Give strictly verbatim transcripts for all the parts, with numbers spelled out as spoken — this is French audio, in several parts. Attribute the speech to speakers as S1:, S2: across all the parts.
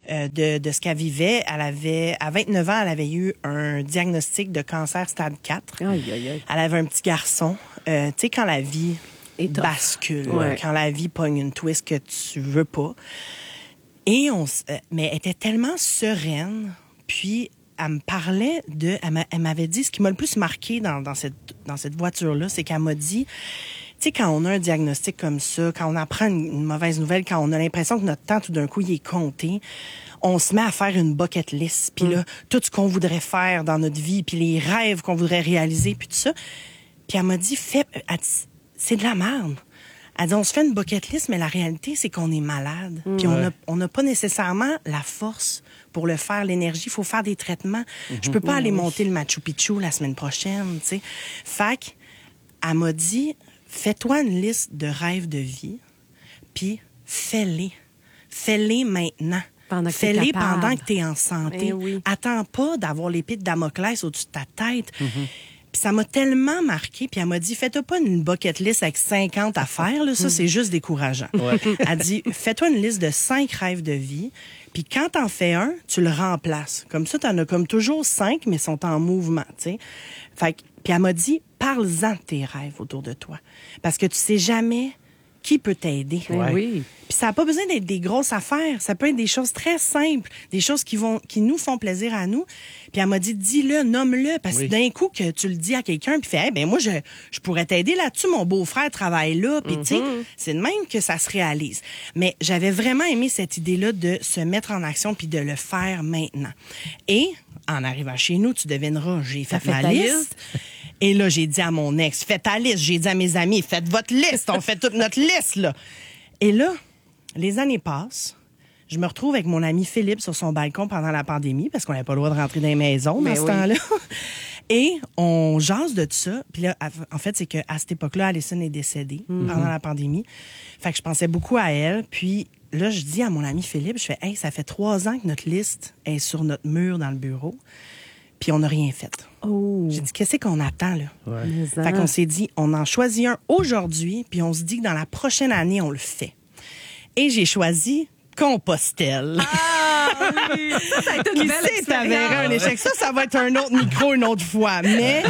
S1: euh, de, de ce qu'elle vivait. Elle avait, à vingt-neuf ans, elle avait eu un diagnostic de cancer stade quatre.
S2: Aïe, aïe, aïe.
S1: Elle avait un petit garçon. Euh, tu sais, quand la vie
S2: Et tough.
S1: bascule,
S2: Ouais.
S1: quand la vie pogne une twist que tu veux pas. Et on, s- euh, mais elle était tellement sereine, puis elle me parlait de, elle m'a- elle m'avait dit, ce qui m'a le plus marqué dans, dans cette, dans cette voiture-là, c'est qu'elle m'a dit, tu sais, quand on a un diagnostic comme ça, quand on apprend une, une mauvaise nouvelle, quand on a l'impression que notre temps, tout d'un coup, il est compté, on se met à faire une bucket list, puis là, tout ce qu'on voudrait faire dans notre vie, puis les rêves qu'on voudrait réaliser, puis tout ça. Puis elle m'a dit, fais, elle dit, c'est de la merde. Elle dit, on se fait une bucket list, mais la réalité, c'est qu'on est malade. Puis on
S3: Ouais.
S1: a- on n'a pas nécessairement la force pour le faire, l'énergie. Il faut faire des traitements. Je peux pas aller monter le Machu Picchu la semaine prochaine, tu sais. Fait que, elle m'a dit, fais-toi une liste de rêves de vie, puis fais-les. Fais-les maintenant.
S2: Pendant que t'es
S1: Fais-les
S2: capable.
S1: pendant que tu es en santé.
S2: Eh oui.
S1: Attends pas d'avoir l'épée de Damoclès au-dessus de ta tête. Puis ça m'a tellement marqué. Puis elle m'a dit, fais-toi pas une bucket list avec cinquante affaires. Là. Ça, c'est juste décourageant. Elle dit, fais-toi une liste de cinq rêves de vie. Puis quand t'en fais un, tu le remplaces. Comme ça, t'en as comme toujours cinq, mais sont en mouvement, tu sais. Fait que, puis elle m'a dit, parle-en de tes rêves autour de toi. Parce que tu sais jamais qui peut t'aider.
S2: Ben
S3: Ouais.
S2: oui.
S1: Puis ça n'a pas besoin d'être des grosses affaires. Ça peut être des choses très simples, des choses qui vont, qui nous font plaisir à nous. Puis elle m'a dit, dis-le, nomme-le. Parce que
S3: Oui.
S1: d'un coup que tu le dis à quelqu'un, puis fait, eh ben moi, je, je pourrais t'aider là-dessus. Mon beau-frère travaille là. Puis tu sais, c'est de même que ça se réalise. Mais j'avais vraiment aimé cette idée-là de se mettre en action puis de le faire maintenant. Et en arrivant chez nous, tu devineras, j'ai fait,
S2: fait
S1: ma
S2: ta
S1: liste.
S2: liste?
S1: Et là, j'ai dit à mon ex, faites ta liste. J'ai dit à mes amis, faites votre liste. On fait toute notre liste, là. Et là, les années passent. Je me retrouve avec mon ami Philippe sur son balcon pendant la pandémie parce qu'on n'avait pas le droit de rentrer dans les maisons dans
S2: Mais
S1: ce
S2: oui.
S1: temps-là. Et on jase de tout ça. Puis là, en fait, c'est qu'à cette époque-là, Alison est décédée pendant la pandémie. Fait que je pensais beaucoup à elle. Puis là, je dis à mon ami Philippe, je fais, hey, ça fait trois ans que notre liste est sur notre mur dans le bureau. Puis on n'a rien fait.
S2: Oh.
S1: J'ai dit, qu'est-ce qu'on attend, là?
S2: Mais
S1: Fait
S2: en-
S1: qu'on s'est dit, on en choisit un aujourd'hui, puis on se dit que dans la prochaine année, on le fait. Et j'ai choisi Compostelle.
S2: Ah oui. Ça, ça a été une
S1: Qui
S2: belle
S1: sait, t'avais un
S2: expérience.
S1: échec. Ça, ça va être un autre micro une autre fois. Mais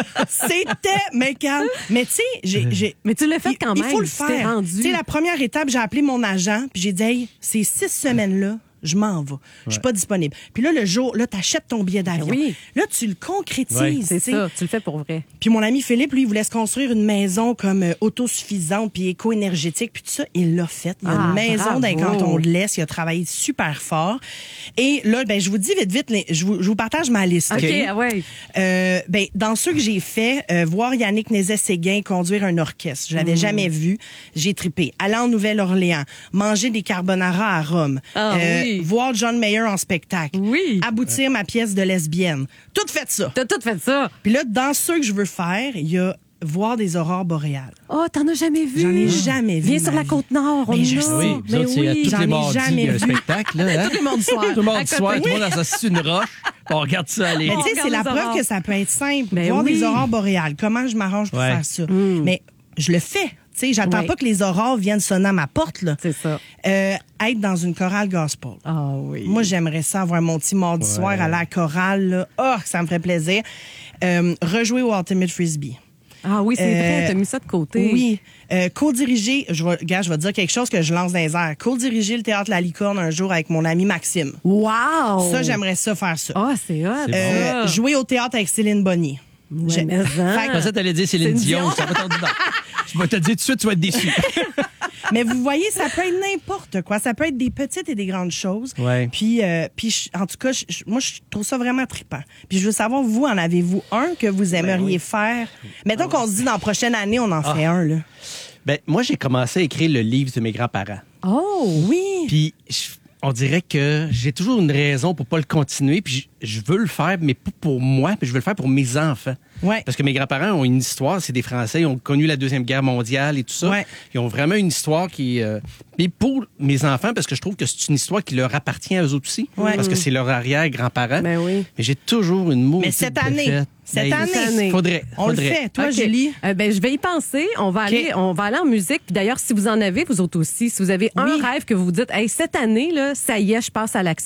S1: c'était, mais calme. Mais tu sais, j'ai, j'ai.
S2: Mais tu l'as fait
S1: il-
S2: quand
S1: Il
S2: même.
S1: faut le
S2: Tu t'es
S1: faire.
S2: rendu.
S1: Tu sais, la première étape, j'ai appelé mon agent, puis j'ai dit, hey, ces six semaines-là, je m'en vais. Je suis pas disponible. Puis là, le jour, là, t'achètes ton billet d'avion.
S2: Oui.
S1: Là, tu le concrétises.
S3: Ouais.
S2: C'est
S1: tu sais.
S2: ça, tu le fais pour vrai.
S1: Puis mon ami Philippe, lui, il voulait se construire une maison comme euh, autosuffisante puis éco-énergétique puis tout ça. Il l'a fait. Il a
S2: Ah,
S1: une maison
S2: bravo.
S1: d'un canton de l'Est. Il a travaillé super fort. Et là, ben, je vous dis vite, vite, les- je vous, je vous partage ma liste.
S2: OK,
S1: OK?
S2: ah ouais.
S1: Euh, ben, dans ceux que j'ai fait, euh, voir Yannick Nézet-Séguin conduire un orchestre. Je l'avais
S2: Mm.
S1: jamais vu. J'ai trippé. Aller en Nouvelle-Orléans. Manger des carbonara à Rome.
S2: Ah oui.
S1: Voir John Mayer en spectacle.
S2: Oui.
S1: Aboutir ma pièce de lesbienne. Tout fait ça.
S2: T'as tout fait ça.
S1: Puis là, dans ceux que je veux faire, il y a voir des aurores boréales.
S2: Oh, t'en as jamais vu.
S1: J'en ai jamais vu.
S2: Viens sur
S1: ma
S2: la
S1: vie.
S2: Côte-Nord, on
S1: Mais je
S2: a.
S1: sais.
S3: Oui, vous
S2: Mais
S3: autres, c'est à
S2: oui.
S3: tous
S1: J'en
S3: les
S1: ai
S3: mardis,
S1: jamais
S3: il y a un
S1: vu.
S3: spectacle. Là, hein?
S2: Tout le monde soir.
S3: Tout le monde
S2: À
S3: du soir,
S2: côté.
S3: tout le monde s'assit sur une roche. On regarde ça aller.
S1: Mais
S2: On
S1: tu sais, c'est
S2: regarde
S1: la
S2: les
S1: preuve
S2: aurores.
S1: que ça peut être simple.
S2: Ben
S1: voir
S2: oui.
S1: des aurores boréales. Comment je m'arrange pour
S3: Ouais.
S1: faire ça? Mais je le fais. Tu sais, j'attends
S2: Ouais.
S1: pas que les aurores viennent sonner à ma porte, là.
S2: C'est ça.
S1: Euh, être dans une chorale gospel.
S2: Ah oui.
S1: Moi, j'aimerais ça avoir mon petit mardi soir à la chorale, là. Oh, ça me ferait plaisir. Euh, rejouer au Ultimate Frisbee.
S2: Ah oui, c'est
S1: Euh,
S2: vrai, t'as mis ça de côté.
S1: Oui. Euh, co-diriger, je vais, gars, je vais te dire quelque chose que je lance dans les airs. Co-diriger le Théâtre La Licorne un jour avec mon ami Maxime.
S2: Wow!
S1: Ça, j'aimerais ça faire ça.
S2: Ah, c'est hot.
S3: C'est
S1: Euh,
S2: ça.
S1: jouer au théâtre avec Céline Bonnier.
S2: Ouais,
S1: J'ai-
S2: mais hein.
S3: Je pensais que t'allais dire Céline
S2: Céline
S3: Dion.
S2: Dion.
S3: Ça va t'en dire. Je vais te le dire tout de suite, tu vas être déçu.
S1: Mais vous voyez, ça peut être n'importe quoi. Ça peut être des petites et des grandes choses.
S3: Ouais.
S1: Puis, euh, puis je- en tout cas, je- je- moi, je trouve ça vraiment trippant. Puis je veux savoir, vous, en avez-vous un que vous aimeriez faire? Mettons qu'on se dit, dans la prochaine année, on en fait un, là.
S3: Ben, moi, j'ai commencé à écrire le livre de mes grands-parents.
S2: Oh!
S1: Oui.
S3: Puis, je- on dirait que j'ai toujours une raison pour pas le continuer. Puis, je, je veux le faire, mais pas pour moi, puis je veux le faire pour mes enfants.
S1: Ouais.
S3: Parce que mes grands-parents ont une histoire, c'est des Français, ils ont connu la Deuxième Guerre mondiale et tout ça.
S1: Ouais.
S3: Ils ont vraiment une histoire qui... Euh, puis pour mes enfants, parce que je trouve que c'est une histoire qui leur appartient à eux autres aussi.
S1: Ouais.
S3: Parce que c'est leur arrière-grands-parents.
S2: Ben oui.
S3: Mais j'ai toujours une maudite
S1: Mais cette
S3: de
S1: année,
S3: fête.
S1: cette
S3: Ben,
S1: année.
S3: Faudrait,
S1: On le
S3: faudrait.
S1: fait. Toi,
S2: OK.
S1: Julie?
S2: Euh, ben, je vais y penser. On va aller, on va aller en musique. Puis d'ailleurs, si vous en avez, vous autres aussi, si vous avez un
S1: Oui.
S2: rêve que vous vous dites, hey, cette année, là, ça y est, je passe à l'action.